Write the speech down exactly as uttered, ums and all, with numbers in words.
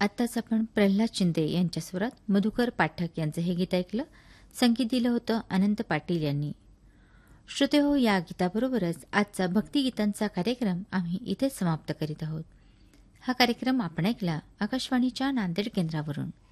आत्ताच आपण प्रल्हाद शिंदे यांच्या स्वरात मधुकर पाठक यांचं हे गीत ऐकलं. संगीत दिलं होतं अनंत पाटील यांनी. श्रोते हो, या गीताबरोबरच आजचा भक्तिगीतांचा कार्यक्रम आम्ही इथेच समाप्त करीत आहोत. हा कार्यक्रम आपण ऐकला आकाशवाणीच्या नांदेड केंद्रावरून.